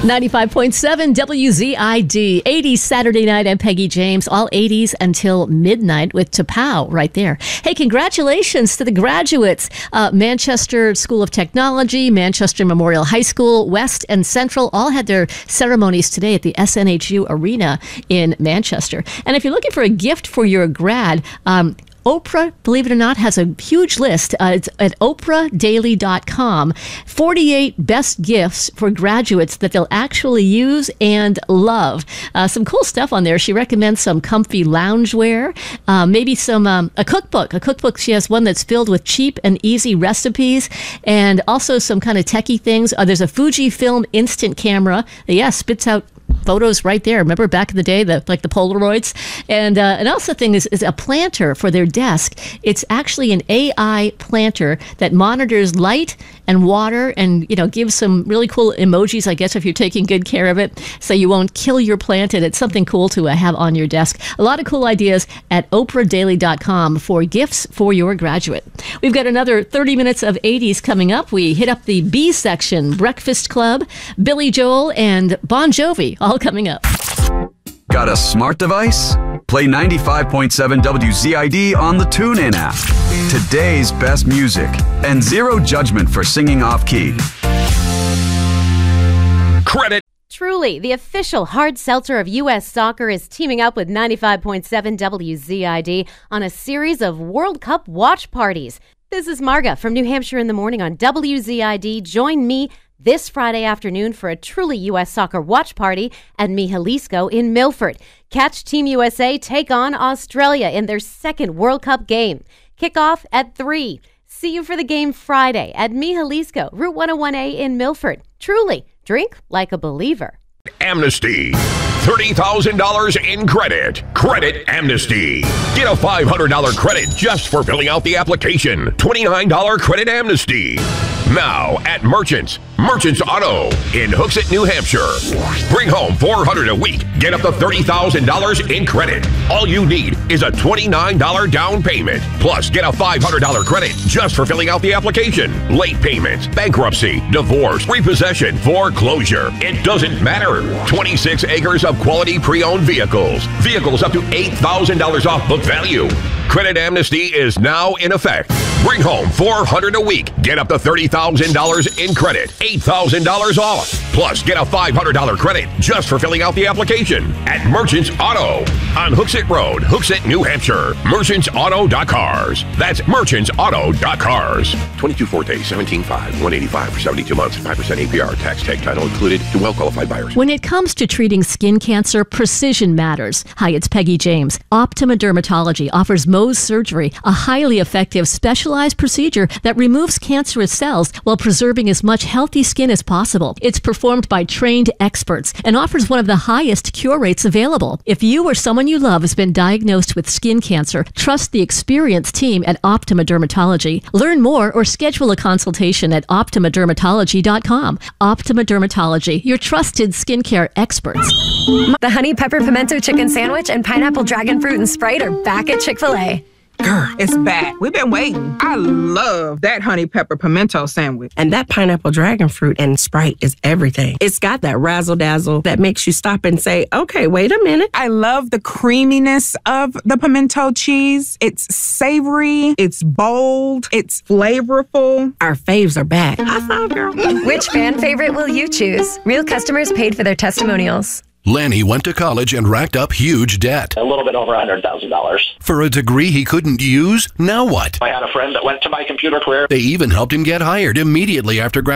95.7 WZID, 80s Saturday night. I'm Peggy James, all 80s until midnight with Tapao right there. Hey, congratulations to the graduates. Manchester School of Technology, Manchester Memorial High School, West and Central all had their ceremonies today at the SNHU Arena in Manchester. And if you're looking for a gift for your grad, Oprah, believe it or not, has a huge list. It's at oprahdaily.com. 48 best gifts for graduates that they'll actually use and love. Some cool stuff on there. She recommends some comfy loungewear, maybe some a cookbook. A cookbook, she has one that's filled with cheap and easy recipes, and also some kind of techie things. There's a Fujifilm instant camera that, spits out photos right there. Remember back in the day, the Polaroids? And also the thing is a planter for their desk. It's actually an AI planter that monitors light and water and, gives some really cool emojis, I guess, if you're taking good care of it, so you won't kill your plant. And it's something cool to have on your desk. A lot of cool ideas at oprahdaily.com for gifts for your graduate. We've got another 30 minutes of 80s coming up. We hit up the B section, Breakfast Club, Billy Joel, and Bon Jovi, all coming up. Got a smart device? Play 95.7 WZID on the TuneIn app. Today's best music and zero judgment for singing off-key. Credit. Truly, the official hard seltzer of U.S. soccer is teaming up with 95.7 WZID on a series of World Cup watch parties. This is Marga from New Hampshire in the Morning on WZID. Join me this Friday afternoon for a truly U.S. soccer watch party at Mi Jalisco in Milford. Catch Team USA take on Australia in their second World Cup game. Kickoff at 3. See you for the game Friday at Mi Jalisco, Route 101A in Milford. Truly, drink like a believer. Amnesty. $30,000 in credit. Credit Amnesty. Get a $500 credit just for filling out the application. $29 credit amnesty. Now at Merchants Auto in Hooksett, New Hampshire. Bring home $400 a week. Get up to $30,000 in credit. All you need is a $29 down payment. Plus, get a $500 credit just for filling out the application. Late payments, bankruptcy, divorce, repossession, foreclosure. It doesn't matter. 26 acres of quality pre-owned vehicles. Vehicles up to $8,000 off book value. Credit Amnesty is now in effect. Bring home $400 a week. Get up to $30,000 in credit. $8,000 off. Plus, get a $500 credit just for filling out the application at Merchants Auto on Hooksett Road, Hooksett, New Hampshire. MerchantsAuto.cars. That's MerchantsAuto.cars. 22 Forte, 17.5, 185 for 72 months, 5% APR, tax tag title included to well-qualified buyers. When it comes to treating skin cancer, precision matters. Hi, it's Peggy James. Optima Dermatology offers Mohs surgery, a highly effective specialized procedure that removes cancerous cells while preserving as much healthy skin as possible. It's performed by trained experts and offers one of the highest cure rates available. If you or someone you love has been diagnosed with skin cancer, trust the experienced team at Optima Dermatology. Learn more or schedule a consultation at OptimaDermatology.com. Optima Dermatology, your trusted skincare experts. The Honey Pepper Pimento Chicken Sandwich and Pineapple Dragon Fruit and Sprite are back at Chick-fil-A. Girl, it's back. We've been waiting. I love that honey pepper pimento sandwich. And that pineapple dragon fruit and Sprite is everything. It's got that razzle-dazzle that makes you stop and say, okay, wait a minute. I love the creaminess of the pimento cheese. It's savory. It's bold. It's flavorful. Our faves are back. High five, girl. Which fan favorite will you choose? Real customers paid for their testimonials. Lanny went to college and racked up huge debt. A little bit over $100,000. For a degree he couldn't use? Now what? I had a friend that went to my computer career. They even helped him get hired immediately after graduation.